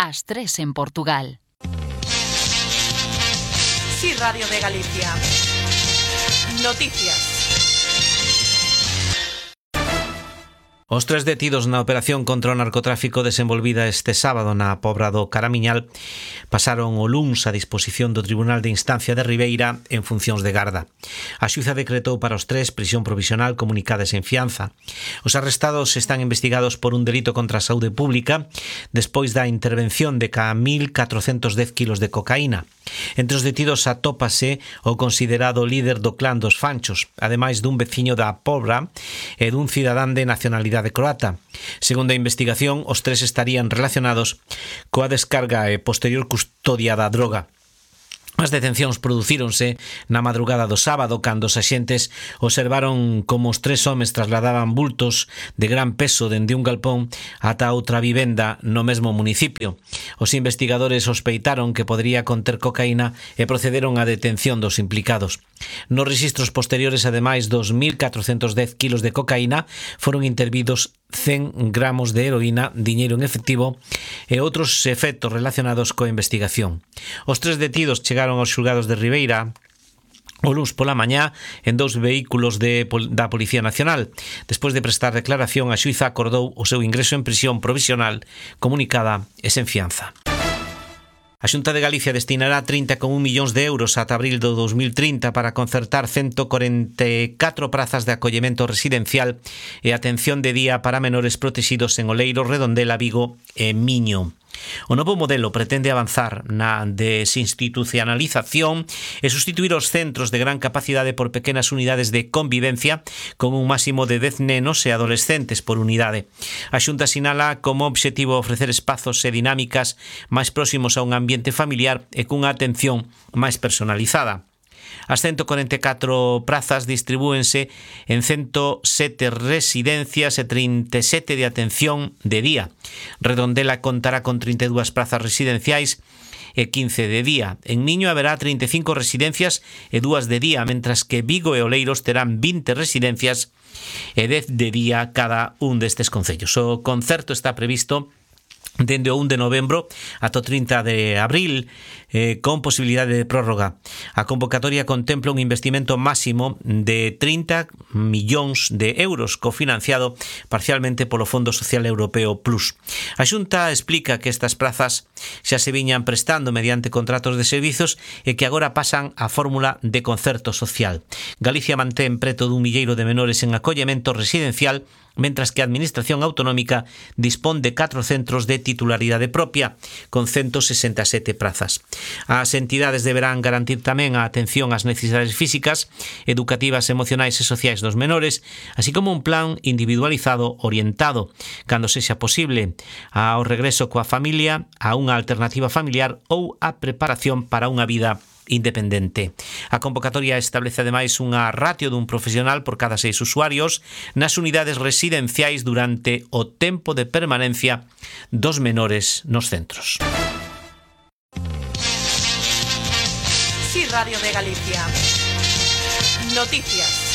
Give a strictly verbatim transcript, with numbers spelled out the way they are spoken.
As tres en Portugal. Sí, Radio de Galicia. Noticias. Os tres detidos na operación contra o narcotráfico desenvolvida este sábado na Pobra do Caramiñal pasaron o luns a disposición do Tribunal de Instancia de Ribeira en funcións de garda. A xuíza decretou para os tres prisión provisional comunicada sen fianza. Os arrestados están investigados por un delito contra a saúde pública despois da intervención de ca mil catrocentos dez kilos de cocaína. Entre os detidos atópase o considerado líder do clan dos Fanchos, ademais dun veciño da Pobra e dun cidadán de nacionalidade croata. Segundo a investigación, os tres estarían relacionados coa descarga e posterior custodia da droga. As detencións producíronse na madrugada do sábado cando os axentes observaron como os tres homes trasladaban bultos de gran peso dende un galpón ata outra vivenda no mesmo municipio. Os investigadores sospeitaron que podría conter cocaína e procederon á detención dos implicados. Nos registros posteriores, ademais dos mil catrocentos dez kilos de cocaína, foron intervidos cen gramos de heroína, diñeiro en efectivo e outros efectos relacionados coa investigación. Os tres detidos chegaron aos xulgados de Ribeira o luns pola mañá en dous vehículos de, da Policía Nacional. Despois de prestar declaración, a xuíza acordou o seu ingreso en prisión provisional comunicada e sen fianza. A Xunta de Galicia destinará trinta coma un millóns de euros ata abril do dos mil trinta para concertar ciento corenta e catro prazas de acollemento residencial e atención de día para menores protegidos en Oleiro, Redondela, Vigo e Miño. O novo modelo pretende avanzar na desinstitucionalización e sustituir os centros de gran capacidade por pequenas unidades de convivencia con un máximo de dez nenos e adolescentes por unidade. A Xunta sinala como obxectivo ofrecer espazos e dinámicas máis próximos a un ambiente familiar e cunha atención máis personalizada. As ciento corenta e catro prazas distribúense en ciento sete residencias e trinta e sete de atención de día. Redondela contará con trinta e dúas prazas residenciais e quince de día. En Miño haberá trinta e cinco residencias e dúas de día, mentras que Vigo e Oleiros terán vinte residencias e dez de día cada un destes concellos. O concerto está previsto dende o un de novembro ata o trinta de abril, eh, con posibilidade de prórroga. A convocatoria contempla un investimento máximo de trinta millóns de euros, cofinanciado parcialmente polo Fondo Social Europeo Plus. A Xunta explica que estas prazas xa se viñan prestando mediante contratos de servizos e que agora pasan á fórmula de concerto social. Galicia mantén preto dun milleiro de menores en acollemento residencial, mentras que a Administración Autonómica dispón de catro centros de titularidade propia, con ciento sesenta e sete prazas. As entidades deberán garantir tamén a atención ás necesidades físicas, educativas, emocionais e sociais dos menores, así como un plan individualizado orientado, cando sexa posible, ao regreso coa familia, a unha alternativa familiar ou a preparación para unha vida independente. A convocatoria establece ademais unha ratio dun profesional por cada seis usuarios nas unidades residenciais durante o tempo de permanencia dos menores nos centros. Sí, Radio de Galicia. Noticias.